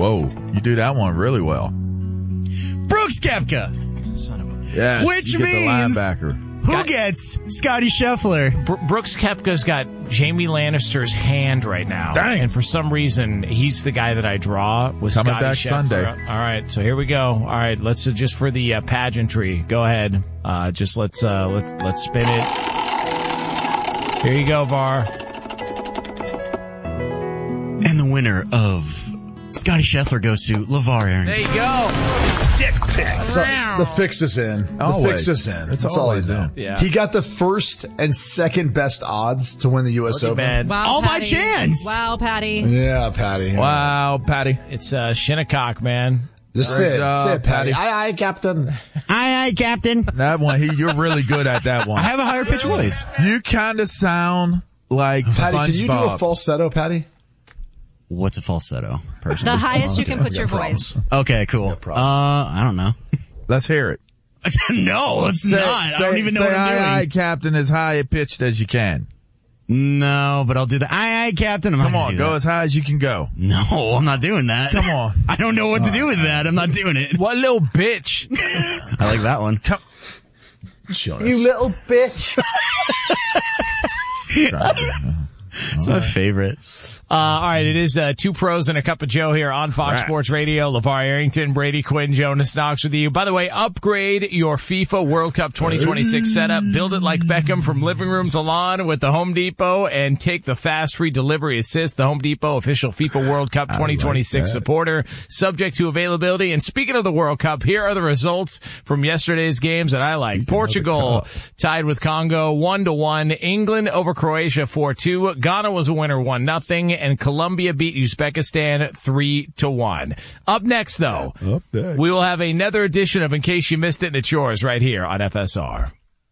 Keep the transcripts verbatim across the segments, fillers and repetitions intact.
Whoa, you do that one really well. Brooks Koepka. Son of a... Yes, Which you get means the linebacker. Who Got- gets Scotty Scheffler? Br- Brooks Koepka's got Jamie Lannister's hand right now. Dang. And for some reason, he's the guy that I draw with Coming Scotty back Scheffler. Sunday. All right, so here we go. All right, let's uh, just for the uh, pageantry. Go ahead. Uh, just let's uh, let's let's spin it. Here you go, Var. And the winner of Scotty Scheffler goes to LeVar Arrington. There you go. Sticks picks. So the fix is in. The Always. fix is in. It's That's all I always know. in. Yeah. He got the first and second best odds to win the U S Looking Open. bad. Wow, All by Patty. chance. Wow, Patty. Yeah, Patty. Wow, Patty. It's uh, Shinnecock, man. Just Great say it. job, Say it, Patty. Patty. Aye, aye, Captain. Aye, aye, Captain. That one, he, you're really good at that one. I have a higher pitch voice. You kind of sound like Patty, SpongeBob. can you do a falsetto, Patty? What's a falsetto, The personally? highest you can put We your got voice. Okay, cool. Uh, problems. I don't know. Let's hear it. No, it's Say, not. I say- don't even know say what I'm aye, doing. aye, Captain, as high pitched as you can. No, but I'll do the aye, aye, Captain. I'm not Come gonna on, do go that. as high as you can go. No, I'm not doing that. Come on. I don't know what to do with that. I'm not doing it. What little bitch. I like that one. Come. Jonas. little bitch. It's my favorite. Uh, all right, it is uh, two pros and a cup of Joe here on Fox Right. Sports Radio. LeVar Arrington, Brady Quinn, Jonas Knox with you. By the way, upgrade your FIFA World Cup twenty twenty-six setup. Build it like Beckham from living room to lawn with the Home Depot and take the fast free delivery assist. The Home Depot official FIFA World Cup twenty twenty-six that. supporter, subject to availability. And speaking of the World Cup, here are the results from yesterday's games that I like. Portugal tied with Congo one to one. England over Croatia four two. Ghana was a winner one nothing. And Colombia beat Uzbekistan three to one. Up next, though, Up next. we will have another edition of In Case You Missed It, and it's yours right here on F S R.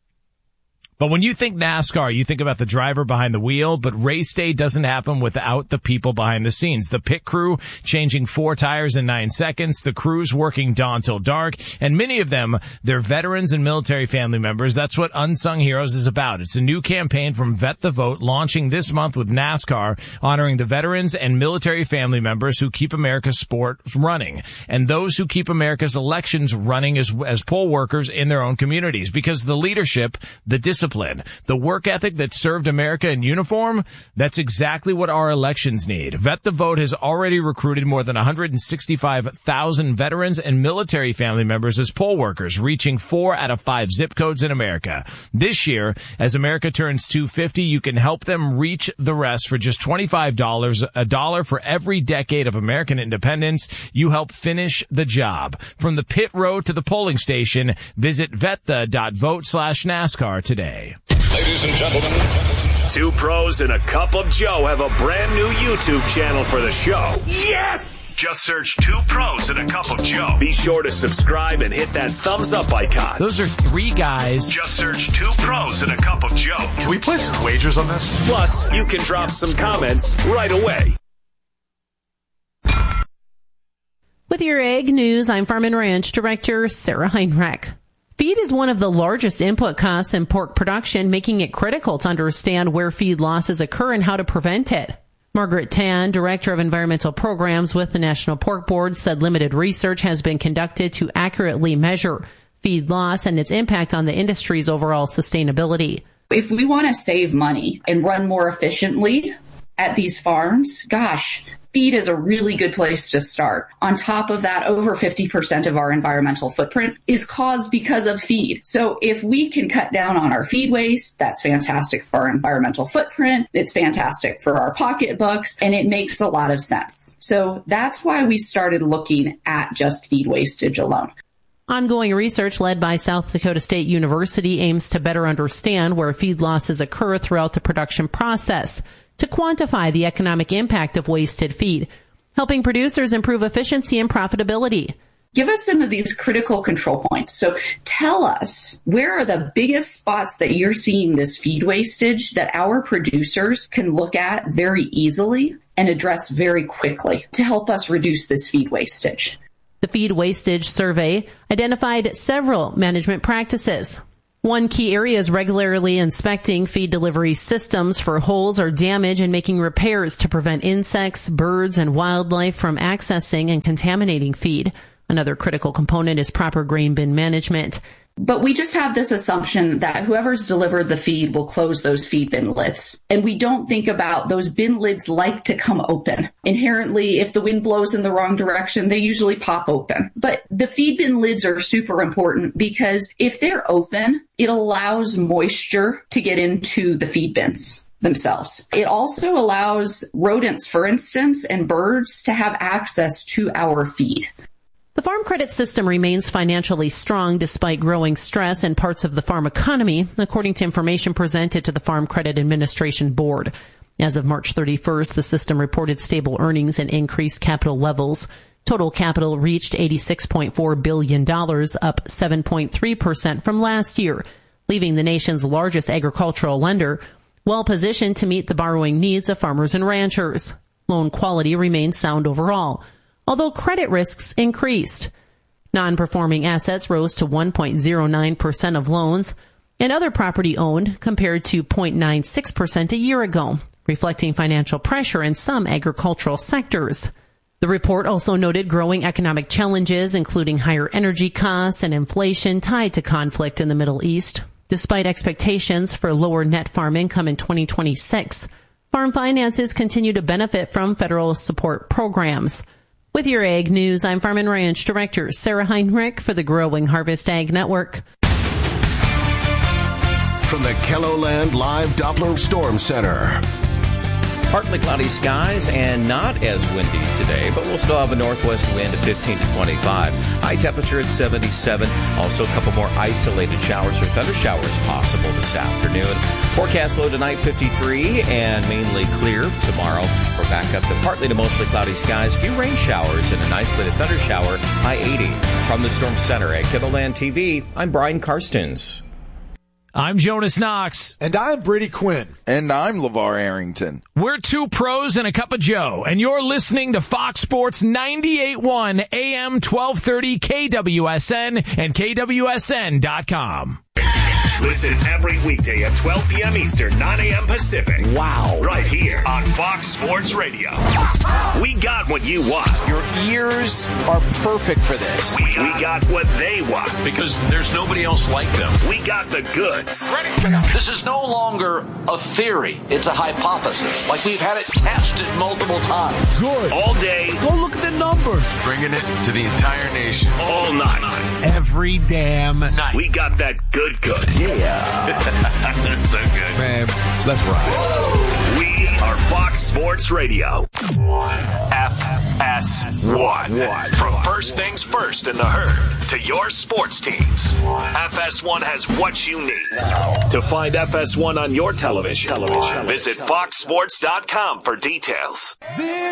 But when you think NASCAR, you think about the driver behind the wheel, but race day doesn't happen without the people behind the scenes. The pit crew changing four tires in nine seconds, the crews working dawn till dark, and many of them, they're veterans and military family members. That's what Unsung Heroes is about. It's a new campaign from Vet the Vote launching this month with NASCAR, honoring the veterans and military family members who keep America's sport running, and those who keep America's elections running as, as poll workers in their own communities. Because the leadership, the discipline, the work ethic that served America in uniform, that's exactly what our elections need. Vet the Vote has already recruited more than one hundred sixty-five thousand veterans and military family members as poll workers, reaching four out of five zip codes in America. This year, as America turns two hundred fifty, you can help them reach the rest for just twenty-five dollars, a dollar for every decade of American independence. You help finish the job. From the pit road to the polling station, visit vetha.vote slash NASCAR today. Ladies and gentlemen, two pros and a cup of Joe have a brand new YouTube channel for the show. Yes! Just search Two Pros and a Cup of Joe. Be sure to subscribe and hit that thumbs up icon. Those are three guys. Just search Two Pros and a Cup of Joe. Can we place some wagers on this? Plus, you can drop some comments right away. With your Egg News, I'm Farm and Ranch Director Sarah Heinrich. Feed is one of the largest input costs in pork production, making it critical to understand where feed losses occur and how to prevent it. Margaret Tan, Director of Environmental Programs with the National Pork Board, said limited research has been conducted to accurately measure feed loss and its impact on the industry's overall sustainability. If we want to save money and run more efficiently at these farms, gosh, feed is a really good place to start. On top of that, over fifty percent of our environmental footprint is caused because of feed. So if we can cut down on our feed waste, that's fantastic for our environmental footprint. It's fantastic for our pocketbooks, and it makes a lot of sense. So that's why we started looking at just feed wastage alone. Ongoing research led by South Dakota State University aims to better understand where feed losses occur throughout the production process, to quantify the economic impact of wasted feed, helping producers improve efficiency and profitability. Give us some of these critical control points. So tell us, where are the biggest spots that you're seeing this feed wastage that our producers can look at very easily and address very quickly to help us reduce this feed wastage? The Feed Wastage Survey identified several management practices. One key area is regularly inspecting feed delivery systems for holes or damage and making repairs to prevent insects, birds, and wildlife from accessing and contaminating feed. Another critical component is proper grain bin management. But we just have this assumption that whoever's delivered the feed will close those feed bin lids. And we don't think about those bin lids like to come open. Inherently, if the wind blows in the wrong direction, they usually pop open. But the feed bin lids are super important because if they're open, it allows moisture to get into the feed bins themselves. It also allows rodents, for instance, and birds to have access to our feed. The farm credit system remains financially strong despite growing stress in parts of the farm economy, according to information presented to the Farm Credit Administration Board. As of March thirty-first, the system reported stable earnings and increased capital levels. Total capital reached eighty-six point four billion dollars, up seven point three percent from last year, leaving the nation's largest agricultural lender well positioned to meet the borrowing needs of farmers and ranchers. Loan quality remains sound overall, although credit risks increased. Non-performing assets rose to one point zero nine percent of loans, and other property owned compared to zero point nine six percent a year ago, reflecting financial pressure in some agricultural sectors. The report also noted growing economic challenges, including higher energy costs and inflation tied to conflict in the Middle East. Despite expectations for lower net farm income in twenty twenty-six, farm finances continue to benefit from federal support programs. With your Ag News, I'm Farm and Ranch Director Sarah Heinrich for the Growing Harvest Ag Network. From the KELOLAND Live Doppler Storm Center. Partly cloudy skies and not as windy today, but we'll still have a northwest wind of fifteen to twenty-five. High temperature at seventy-seven. Also a couple more isolated showers or thunder showers possible this afternoon. Forecast low tonight fifty-three and mainly clear tomorrow. We're back up to partly to mostly cloudy skies. A few rain showers and an isolated thunder shower. High eighty. From the Storm Center at KELOLAND T V, I'm Brian Karstens. I'm Jonas Knox. And I'm Brady Quinn. And I'm LeVar Arrington. We're two pros and a cup of Joe, and you're listening to Fox Sports ninety-eight point one A M twelve thirty K W S N and K W S N dot com. Listen every weekday at twelve p.m. Eastern, nine a.m. Pacific. Wow. Right here on Fox Sports Radio. We got what you want. Your ears are perfect for this. We, we got what they want. Because there's nobody else like them. We got the goods. Ready? This is no longer a theory. It's a hypothesis. Like we've had it tested multiple times. Good. All day. Go look at the numbers. Bringing it to the entire nation. All night. Every damn night. We got that good good. Yeah. That's so good. Man, let's ride. We are Fox Sports Radio. F S one. From first things first in the herd to your sports teams. F S one has what you need. To find F S one on your television, television. Visit fox sports dot com for details.